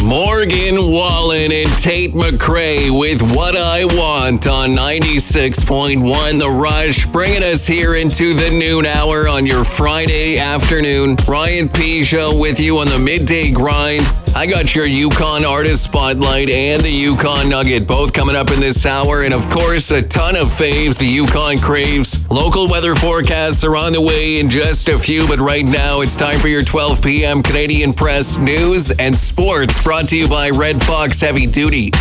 Morgan Wallen and Tate McRae with What I Want on 96.1 The Rush, bringing us here into the noon hour on your Friday afternoon. Ryan P. Show with you on the midday grind. I got your Yukon Artist Spotlight and the Yukon Nugget, both coming up in this hour. And of course, a ton of faves the Yukon craves. Local weather forecasts are on the way in just a few, but right now it's time for your 12 p.m. Canadian Press News and Sports, brought to you by Red Fox Heavy Duty.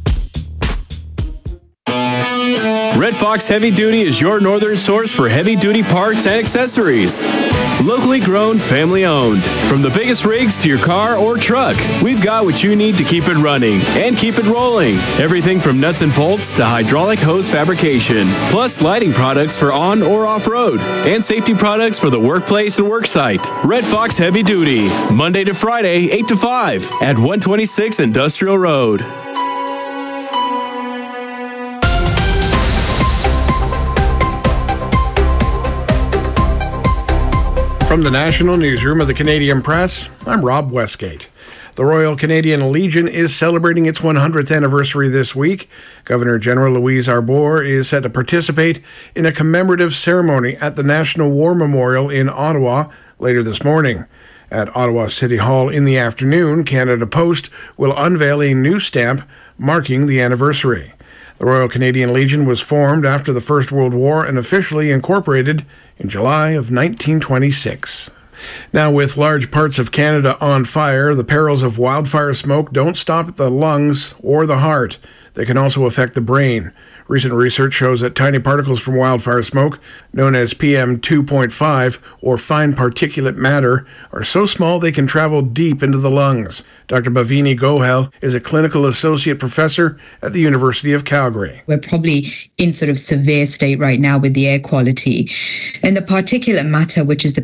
Red Fox Heavy Duty is your northern source for heavy-duty parts and accessories. Locally grown, family-owned. From the biggest rigs to your car or truck, we've got what you need to keep it running and keep it rolling. Everything from nuts and bolts to hydraulic hose fabrication, plus lighting products for on or off-road, and safety products for the workplace and worksite. Red Fox Heavy Duty, Monday to Friday, 8 to 5 at 126 Industrial Road. From the National Newsroom of the Canadian Press, I'm Rob Westgate. The Royal Canadian Legion is celebrating its 100th anniversary this week. Governor-General Louise Arbour is set to participate in a commemorative ceremony at the National War Memorial in Ottawa later this morning. At Ottawa City Hall in the afternoon, Canada Post will unveil a new stamp marking the anniversary. The Royal Canadian Legion was formed after the First World War and officially incorporated in July of 1926. Now, with large parts of Canada on fire, the perils of wildfire smoke don't stop at the lungs or the heart. They can also affect the brain. Recent research shows that tiny particles from wildfire smoke, known as PM2.5 or fine particulate matter, are so small they can travel deep into the lungs. Dr. Bhavini Gohel is a clinical associate professor at the University of Calgary. We're probably in sort of severe state right now with the air quality. And the particulate matter, which is the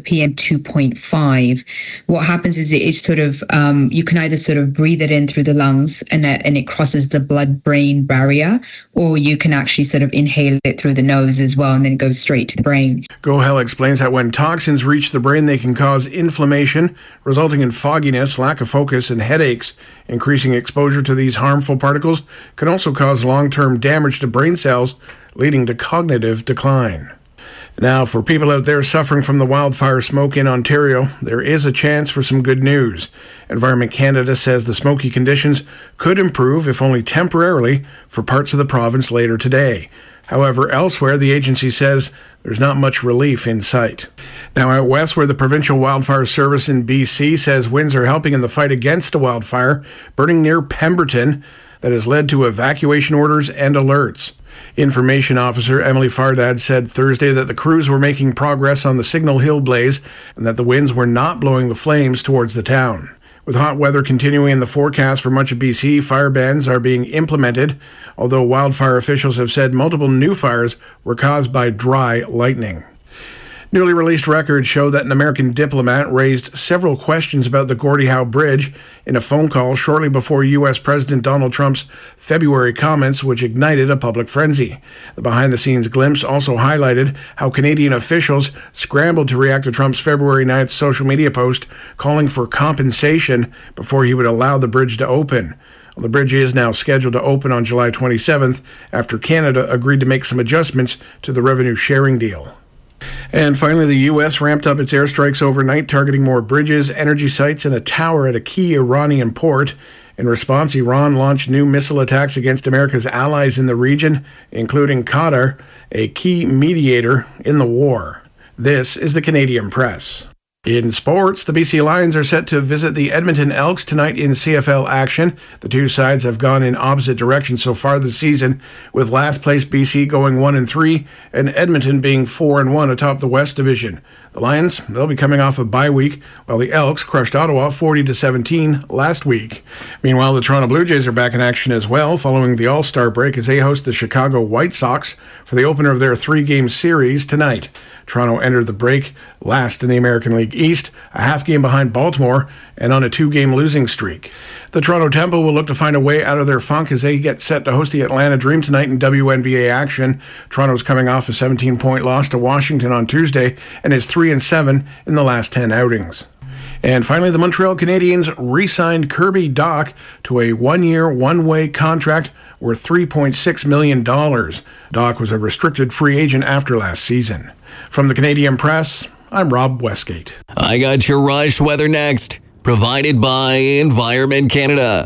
PM2.5, what happens is it sort of, you can either sort of breathe it in through the lungs and it crosses the blood-brain barrier, or you can actually sort of inhale it through the nose as well, and then it goes straight to the brain. Gohel explains that when toxins reach the brain, they can cause inflammation, resulting in fogginess, lack of focus, and headaches. Increasing exposure to these harmful particles can also cause long-term damage to brain cells, leading to cognitive decline. Now, for people out there suffering from the wildfire smoke in Ontario, there is a chance for some good news. Environment Canada says the smoky conditions could improve, if only temporarily, for parts of the province later today. However, elsewhere, the agency says there's not much relief in sight. Now, out west, where the Provincial Wildfire Service in BC says winds are helping in the fight against a wildfire burning near Pemberton that has led to evacuation orders and alerts. Information Officer Emily Fardad said Thursday that the crews were making progress on the Signal Hill blaze and that the winds were not blowing the flames towards the town. With hot weather continuing in the forecast for much of BC, fire bans are being implemented, although wildfire officials have said multiple new fires were caused by dry lightning. Newly released records show that an American diplomat raised several questions about the Gordie Howe Bridge in a phone call shortly before U.S. President Donald Trump's February comments, which ignited a public frenzy. The behind-the-scenes glimpse also highlighted how Canadian officials scrambled to react to Trump's February 9th social media post calling for compensation before he would allow the bridge to open. The bridge is now scheduled to open on July 27th after Canada agreed to make some adjustments to the revenue sharing deal. And finally, the U.S. ramped up its airstrikes overnight, targeting more bridges, energy sites, and a tower at a key Iranian port. In response, Iran launched new missile attacks against America's allies in the region, including Qatar, a key mediator in the war. This is the Canadian Press. In sports, the BC Lions are set to visit the Edmonton Elks tonight in CFL action. The two sides have gone in opposite directions so far this season, with last place BC going 1-3 and Edmonton being 4-1 atop the West Division. The Lions, they'll be coming off a bye week, while the Elks crushed Ottawa 40-17 last week. Meanwhile, the Toronto Blue Jays are back in action as well, following the All-Star break as they host the Chicago White Sox for the opener of their three-game series tonight. Toronto entered the break last in the American League East, a half game behind Baltimore, and on a two-game losing streak. The Toronto Temple will look to find a way out of their funk as they get set to host the Atlanta Dream tonight in WNBA action. Toronto's coming off a 17-point loss to Washington on Tuesday and is 3-7 in the last 10 outings. And finally, the Montreal Canadiens re-signed Kirby Dach to a one-year, one-way contract worth $3.6 million. Dach was a restricted free agent after last season. From the Canadian Press, I'm Rob Westgate. I got your Rush weather next, provided by Environment Canada.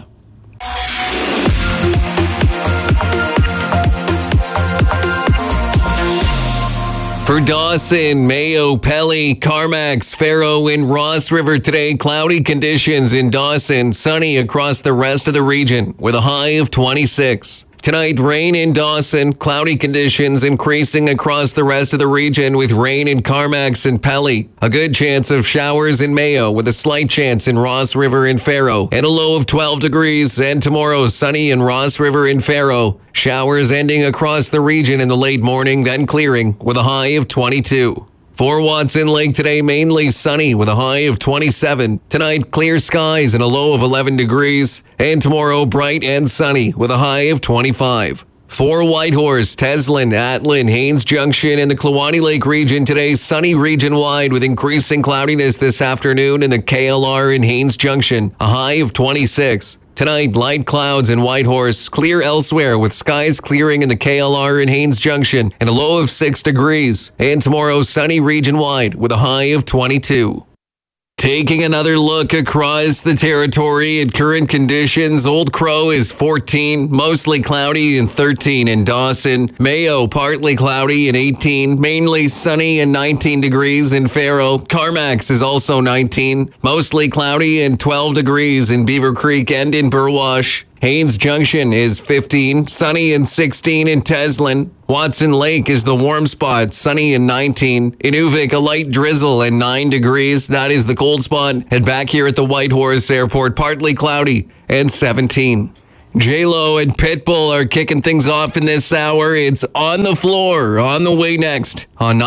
For Dawson, Mayo, Pelly, Carmax, Faro, and Ross River today, cloudy conditions in Dawson, sunny across the rest of the region with a high of 26. Tonight, rain in Dawson, cloudy conditions increasing across the rest of the region with rain in Carmax and Pelly. A good chance of showers in Mayo with a slight chance in Ross River and Faro and a low of 12 degrees. And tomorrow, sunny in Ross River and Faro. Showers ending across the region in the late morning, then clearing with a high of 22. For Watson Lake today, mainly sunny with a high of 27. Tonight, clear skies and a low of 11 degrees. And tomorrow, bright and sunny with a high of 25. For Whitehorse, Teslin, Atlin, Haines Junction, and the Kluane Lake region today, sunny region-wide with increasing cloudiness this afternoon in the KLR and Haines Junction, a high of 26. Tonight, light clouds in Whitehorse, clear elsewhere with skies clearing in the KLR and Haines Junction and a low of 6 degrees. And tomorrow, sunny region-wide with a high of 22. Taking another look across the territory at current conditions, Old Crow is 14, mostly cloudy and 13 in Dawson. Mayo, partly cloudy and 18, mainly sunny and 19 degrees in Faro. Carmax is also 19, mostly cloudy and 12 degrees in Beaver Creek and in Burwash. Haines Junction is 15, sunny and 16 in Teslin. Watson Lake is the warm spot, sunny and 19. Inuvik, a light drizzle and 9 degrees. That is the cold spot. And back here at the Whitehorse Airport, partly cloudy and 17. J-Lo and Pitbull are kicking things off in this hour. It's On the Floor, on the way next on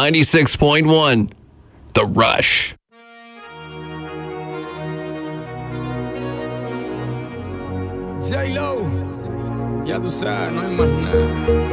96.1, The Rush. J-Lo, ya tú sabes, no hay más nada.